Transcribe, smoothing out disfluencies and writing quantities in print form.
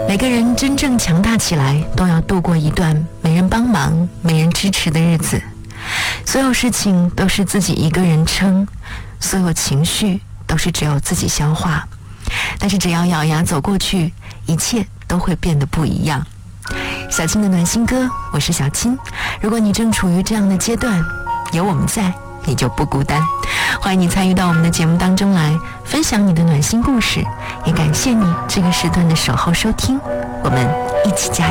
每个人真正强大起来，都要度过一段没人帮忙、没人支持的日子。所有事情都是自己一个人撑，所有情绪都是只有自己消化。但是只要咬牙走过去，一切都会变得不一样。小青的暖心歌，我是小青。如果你正处于这样的阶段，有我们在，你就不孤单。欢迎你参与到我们的节目当中来，分享你的暖心故事，也感谢你这个时段的守候收听，我们一起加油。